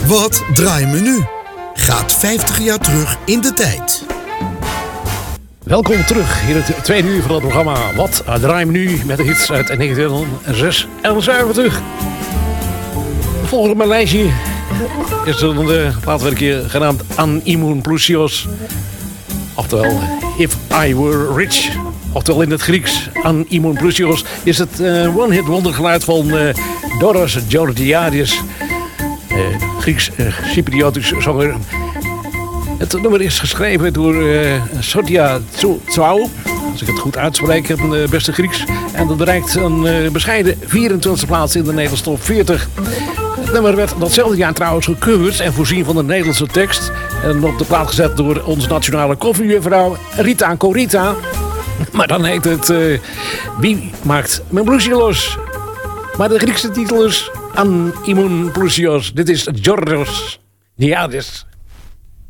Wat draaien we nu? Gaat 50 jaar terug in de tijd. Welkom terug in het tweede uur van het programma Wat draaien we nu met de hits uit 1976. Volgende op mijn lijstje is een plaatwerkje genaamd An Imun Plusios. Oftewel If I Were Rich. Oftewel in het Grieks An Imun Plusios is het one-hit wondergeluid van Doros Georgiadis. Grieks-Cypriotisch zanger. Het nummer is geschreven door Sotia Tsou, als ik het goed uitspreek, het beste Grieks. En dat bereikt een bescheiden 24e plaats in de Nederlandse top 40. Het nummer werd datzelfde jaar trouwens gecoverd en voorzien van een Nederlandse tekst. En op de plaat gezet door onze nationale koffiejuffrouw Rita Corita. Maar dan heet het Wie maakt mijn blouseje los? Maar de Griekse titel is An Imun Plusios. Dit is Georgios Diadis.